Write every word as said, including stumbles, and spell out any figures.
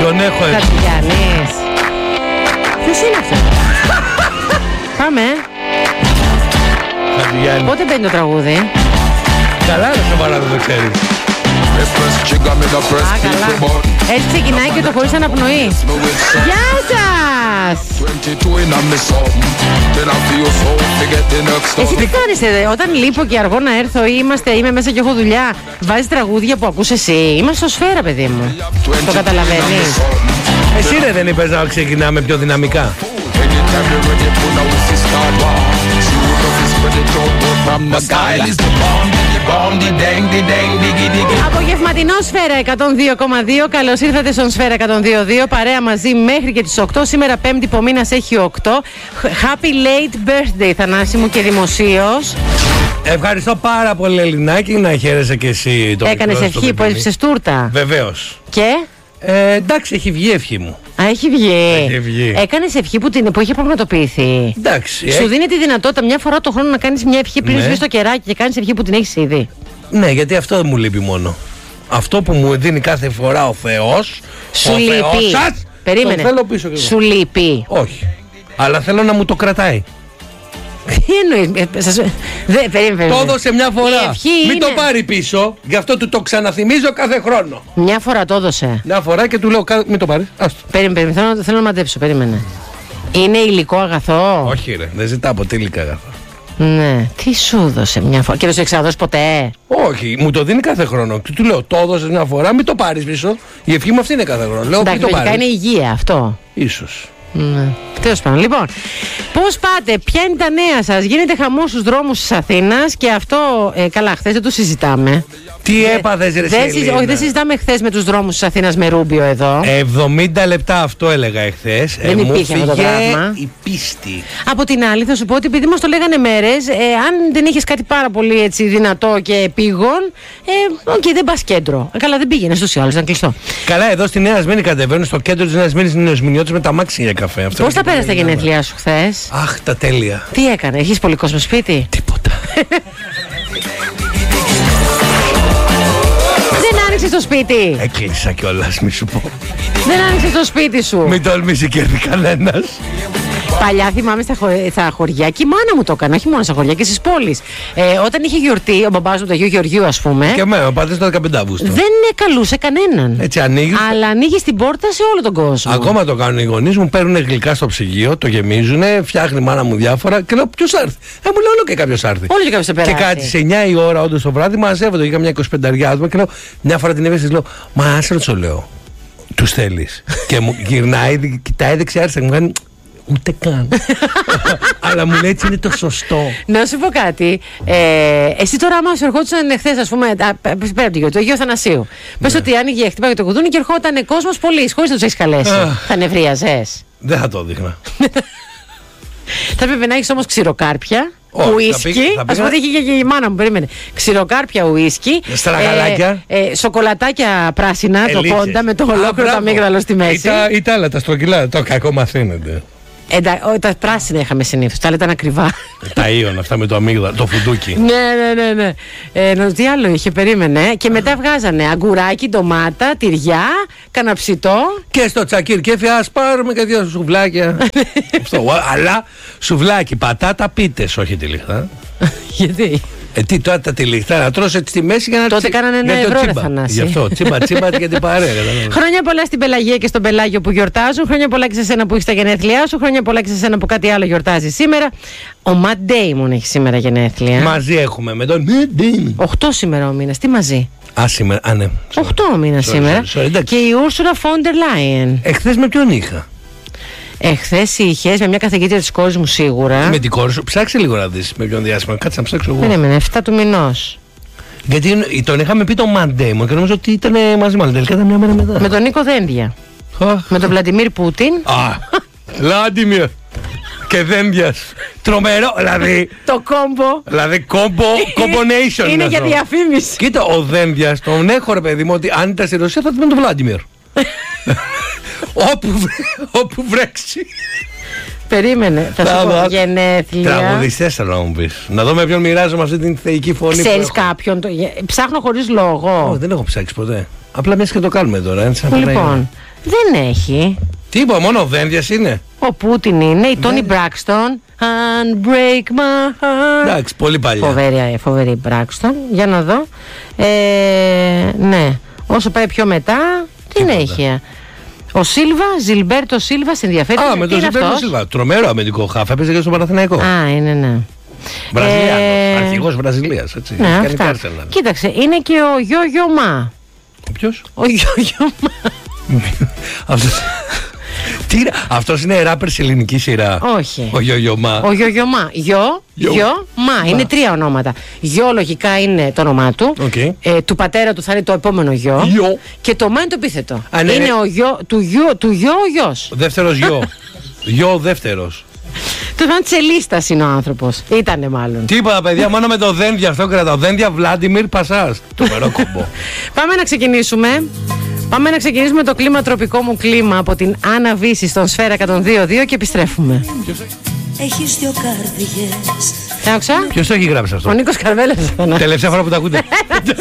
Ποιον έχω έτσι? Χατζηγιάννης. Ποιος είναι αυτό? Πάμε. Χατζηγιάννη. Πότε μπαίνει το τραγούδι? Καλά ρε σοβαρά, δεν το ξέρεις. Α, καλά. Έτσι ξεκινάει και το χωρίς αναπνοή. Γεια σας! Εσύ τι κάνεις ε, όταν λείπω και αργώ να έρθω ή είμαστε, είμαι μέσα και έχω δουλειά, βάζεις τραγούδια που ακούς εσύ? Είμαστε στο Σφαίρα, παιδί μου. Το καταλαβαίνεις? Εσύ ρε δεν είπες να ξεκινάμε πιο δυναμικά? Απογευματινό Σφαίρα εκατόν δύο κόμμα δύο. Καλώς ήρθατε στον Σφαίρα εκατόν δύο κόμμα δύο. Παρέα μαζί μέχρι και τις οκτώ. Σήμερα Πέμπτη που ο μήνας έχει οκτώ. Happy late birthday, Θανάση μου, και δημοσίως. Ευχαριστώ πάρα πολύ, Ελληνάκη. Να χαίρεσαι και εσύ το Έκανες ευχή που έσβησες τούρτα? Βεβαίως. Και? Ε, εντάξει, έχει βγει ευχή μου. Α, έχει βγει. Έχει βγει. Έκανες ευχή που, την, που είχε πραγματοποιηθεί. Εντάξει. Σου ε... δίνει τη δυνατότητα μια φορά το χρόνο να κάνεις μια ευχή πριν ναι. σβήσεις το κεράκι και κάνεις ευχή που την έχεις ήδη. Ναι, γιατί αυτό δεν μου λείπει μόνο. Αυτό που μου δίνει κάθε φορά ο Θεός. Σου ο λείπει. Θεός σας, Περίμενε. τον θέλω πίσω και Σου λείπει. Όχι. Αλλά θέλω να μου το κρατάει. Τι εννοείς? ε, σας... Δε, περίμενε. Το έδωσε μια φορά. Μην είναι... το πάρει πίσω. Γι' αυτό του το ξαναθυμίζω κάθε χρόνο. Μια φορά το έδωσε. Μια φορά και του λέω μην το πάρει. Άστο. Περίμενε, περίμενε. Θέλω, θέλω να μαντέψω. Περίμενε. Είναι υλικό αγαθό? Όχι ρε, δεν ζητάω ποτέ υλικά αγαθό. Ναι. Τι σου έδωσε μια φορά? Και δεν σου εξαδώσει ποτέ? Όχι, μου το δίνει κάθε χρόνο. Και του λέω το έδωσε μια φορά, μην το πάρει πίσω. Η ευχή μου αυτή είναι κάθε χρόνο. Λέω εντάξει, μην το πάρει. είναι υγεία αυτό. Ίσως. Ναι. Τέλος πάντων. Λοιπόν, πώς πάτε, ποια είναι τα νέα σας? Γίνεται χαμός στους δρόμους της Αθήνας και αυτό, ε, καλά, χθες δεν το συζητάμε. Τι έπαθες ρε δεν συζη... Όχι, δεν συζητάμε χθες με τους δρόμους της Αθήνας με Ρούμπιο εδώ. εβδομήντα λεπτά αυτό έλεγα εχθές. Δεν ε, υπήρχε αυτό το πράγμα. Η πίστη. Από την άλλη θα σου πω ότι επειδή μας το λέγανε μέρες, ε, αν δεν είχες κάτι πάρα πολύ έτσι δυνατό και επίγον, ε, okay, δεν πας κέντρο. Ε, καλά, δεν πήγαινε στους άλλους, ήταν κλειστό. Καλά, εδώ στη Νέα Σμύρνη κατεβαίνουν στο κέντρο της Νέας Σμύρνης είναι νεοσμηνιώτες με τα μάξι για καφέ. Πώς τα πέρασες τα γενέθλιά σου χθες? Αχ, τα τέλεια. Τι έκανε, έχεις πολύ κόσμο σπίτι? Τίποτα. Δεν άνοιξες το σπίτι. Έκλεισα κιόλας, μη σου πω. Δεν άνοιξες το σπίτι σου. Μην τολμήσει και κανένας. Παλιά θυμάμαι στα, χω... στα χωριά και η μάνα μου το έκανε, όχι μόνο στα χωριά και στις πόλεις. Ε, όταν είχε γιορτή, ο μπαμπάς μου του Αγίου Γεωργίου, ας πούμε. Και εμένα, ο πατέρας το δεκαπέντε Αυγούστου. Δεν καλούσε κανέναν. Έτσι ανοίγει. Αλλά ανοίγει την πόρτα σε όλο τον κόσμο. Ακόμα το κάνουν οι γονείς μου, παίρνουν γλυκά στο ψυγείο, το γεμίζουν, φτιάχνει η μάνα μου διάφορα και λέω ποιος άρθει. Ε, μου λέω όλο και κάποιος άρθει. Όλο και κάποιος σε περάσει. Και κάτι σε εννιά η ώρα, όντως το βράδυ, μαζεύονται. Είχα μια εικοσιπενταριά άτομα και λέω μια φορά την έβεσαι, λέω μα άσε ρωτήσω, λέω. Τους θέλεις. Και μου γυρνάει, κοιτάει δεξιά, μου κάνει. Ούτε καν. Αλλά μου λέει έτσι είναι το σωστό. Να σου πω κάτι. Ε, εσύ τώρα, άμα σου ερχόντουσαν χθες, ας πούμε, πέρα από τη γιορτή, το Αγίου Θανασίου. Πες ότι άνοιγε, χτυπάει το κουδούνι και ερχόταν κόσμος πολύς, χωρίς να τους έχεις καλέσει. Θα νευρίαζες? Δεν θα το δείχνα. Θα έπρεπε να έχεις όμως ξηροκάρπια. Όχι, ουίσκι, ας πούμε ότι είχε και η μάνα μου, περίμενε. Ξηροκάρπια ουίσκι. Στραγαλάκια. Ε, ε, σοκολατάκια πράσινα, Ελίτσες. το πόντα με το ολόκληρο το αμύγδαλο στη μέση. Ή τα άλλα, τα στρογγυλά, το κακό μαθαίνετε. Εντα, ό, τα πράσινα είχαμε συνήθως, τα άλλα ήταν ακριβά. Τα ίον, αυτά με το αμύγδαλο, το φουντούκι. Ναι, ναι, ναι, ναι. Ε, νο, τι άλλο είχε, περίμενε. Και μετά βγάζανε αγκουράκι, ντομάτα, τυριά, καναψιτό. Και στο τσακίρ κέφι, ας πάρουμε και δύο σουβλάκια. Αυτό, αλλά σουβλάκι, πατάτα, πίτες, όχι τη λιχτά. Γιατί? Ε, τι τώρα τα τυλιχτά να τρως έτσι στη μέση για να τότε κάνανε ένα ευρώ, ρε Θανάση. Γι' αυτό, τσίμπα τσίμπα για την παρέα. Χρόνια πολλά στην Πελαγία και στον Πελάγιο που γιορτάζουν. Χρόνια πολλά και σε σένα που έχεις τα γενέθλιά σου. Χρόνια πολλά και σε σένα που κάτι άλλο γιορτάζει σήμερα. Ο Ματ Ντέιμον έχει σήμερα γενέθλια. Μαζί έχουμε με τον Ματ Ντέιμον. Οχτώ σήμερα ο μήνας. Τι μαζί? Α, σήμερα, α, ναι. Οχτώ ο μήνας σήμερα. Sorry, sorry, και η Ούρσουλα Φόντερ Λάιεν. Εχθές με ποιον είχα? Εχθές είχες με μια καθηγήτρια της κόρης μου σίγουρα. Με την κόρη σου. Ψάξε λίγο να δεις με ποιον διάστημα. Κάτσε να ψάξω εγώ. Περίμενε, εφτά του μηνός. Γιατί τον είχαμε πει τον Ματ Ντέιμον και νομίζω ότι ήταν μαζί μας. Τελικά ήταν μια μέρα μετά. Με τον Νίκο Δένδια. Με τον Βλαντιμίρ Πούτιν. Α, Βλαντιμίρ. Και Δένδιας. Τρομερό, δηλαδή. Το κόμπο. Δηλαδή κόμπο, combination. Είναι για διαφήμιση. Κοίτα, ο Δένδιας τον έχω ρε παιδί μου ότι αν ήταν στη Ρωσία θα ήταν τον Βλαντιμίρ. όπου, όπου βρέξει. Περίμενε, θα σου πω γενέθλια. Τραγουδιστές θέλω να μου πεις. Να δω με ποιον μοιράζομαι αυτή την θεϊκή φωνή. Ξέρεις κάποιον, το... ψάχνω χωρίς λόγο. Oh, δεν έχω ψάξει ποτέ. Απλά μια και το κάνουμε τώρα. Έτσι, Λοιπόν, δεν έχει. Τι είπα, μόνο δένδιας είναι. Ο Πούτιν είναι, η Τόνι Μπράκστον. Unbreak my heart. Εντάξει, πολύ παλιά. Φοβερή, φοβερή Μπράκστον. Για να δω. Ε, ναι. Όσο πάει πιο μετά, τι έχει. Ο Σίλβα, Ζιλμπέρτο Σίλβα, σε ενδιαφέρει. Α, με τον Ζιλμπέρτο Σίλβα. Τρομερό αμυντικό χάφ, έπαιζε και στο Παναθηναϊκό. Α, είναι, ναι. Βραζιλιάνος, ε... αρχηγός Βραζιλίας, έτσι. Ναι, αυτά. Κοίταξε, είναι και ο Γιώ-Γιώ Μα. Ο ποιος? Ο Γιώ-Γιώ Μα. Αυτός... Τι είναι, αυτός είναι ράπερ σε ελληνική σειρά? Όχι. Ο Γιώ-Γιώ Μα. Ο Γιώ-Γιώ Μα. Γιώ, Γιώ, Μα. Είναι τρία ονόματα. Γιώ λογικά είναι το όνομά του. Okay. Ε, του πατέρα του θα είναι το επόμενο γιο. Γιώ. Και το Μα είναι το επίθετο. Α, ναι, είναι ναι. ο γιο, του γιο, του γιο ο γιος. Ο δεύτερος γιο. Γιο δεύτερος. Το σαν τσελίστας είναι ο άνθρωπος. Ήτανε μάλλον. Τίποτα, παιδιά, μόνο με το δένδια αυτό κρατάω. Δένδια Βλάντιμιρ Πασάς. Το μερόκομπο. Πάμε να ξεκινήσουμε. Πάμε να ξεκινήσουμε το κλίμα τροπικό μου κλίμα από την Άννα Βύση στον Σφαίρα εκατόν δύο κόμμα δύο και επιστρέφουμε. Έχεις δυο καρδιές. Άκουσα. Ποιος το έχει γράψει αυτό? Ο Νίκος Καρβέλας. Τελευταία φορά που τα ακούτε.